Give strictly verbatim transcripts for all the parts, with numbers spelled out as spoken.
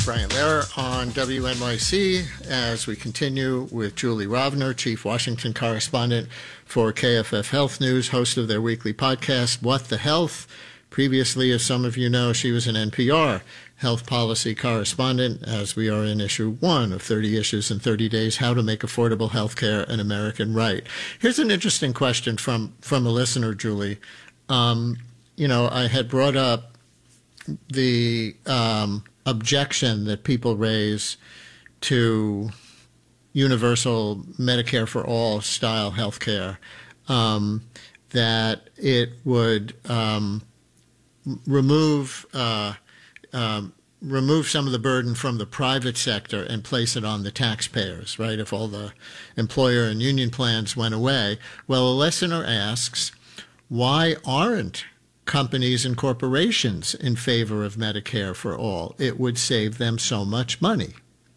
Brian Lehrer on W N Y C as we continue with Julie Rovner, Chief Washington Correspondent for K F F Health News, host of their weekly podcast, What the Health. Previously, as some of you know, she was an N P R health policy correspondent, as we are in issue one of thirty issues in thirty days, How to Make Affordable Health Care an American Right. Here's an interesting question from, from a listener, Julie. Um, you know, I had brought up the um, objection that people raise to universal Medicare for all style health care, um, that it would um, remove uh, um, remove some of the burden from the private sector and place it on the taxpayers, right, if all the employer and union plans went away. Well, a listener asks, why aren't companies and corporations in favor of Medicare for all? It would save them so much money.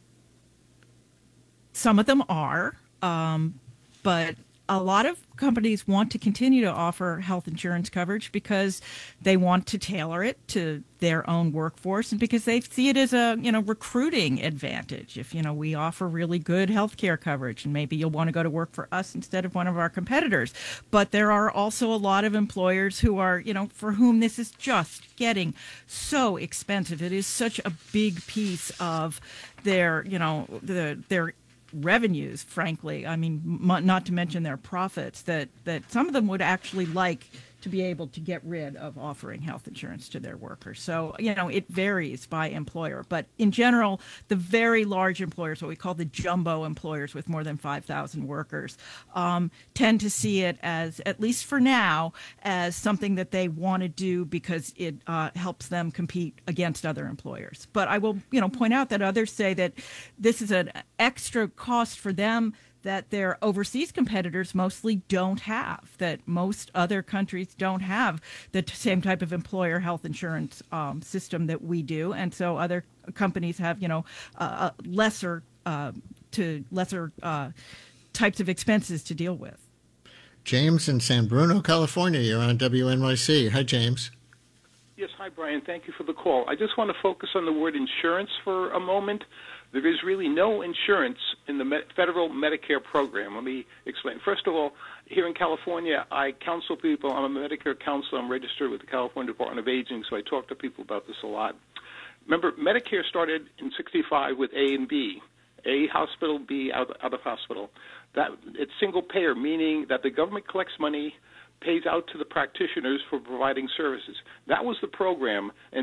Some of them are, um, but a lot of companies want to continue to offer health insurance coverage because they want to tailor it to their own workforce and because they see it as a, you know, recruiting advantage. If, you know, we offer really good health care coverage and maybe you'll want to go to work for us instead of one of our competitors. But there are also a lot of employers who are, you know, for whom this is just getting so expensive. It is such a big piece of their, you know, the their revenues, frankly. I mean, m- not to mention their profits, that, that some of them would actually like to be able to get rid of offering health insurance to their workers. So, you know, it varies by employer. But in general, the very large employers, what we call the jumbo employers with more than five thousand workers, um, tend to see it as, at least for now, as something that they want to do because it uh, helps them compete against other employers. But I will, you know, point out that others say that this is an extra cost for them that their overseas competitors mostly don't have, that most other countries don't have the t- same type of employer health insurance um, system that we do. And so other companies have, you know, uh, lesser uh, to lesser uh, types of expenses to deal with. James in San Bruno, California, you're on W N Y C. Hi, James. Yes, hi, Brian. Thank you for the call. I just want to focus on the word insurance for a moment. There is really no insurance in the federal Medicare program. Let me explain. First of all, here in California, I counsel people. I'm a Medicare counselor. I'm registered with the California Department of Aging, so I talk to people about this a lot. Remember, Medicare started in sixty-five with A and B, A hospital, B out, out of hospital. That it's single payer, meaning that the government collects money, pays out to the practitioners for providing services. That was the program, and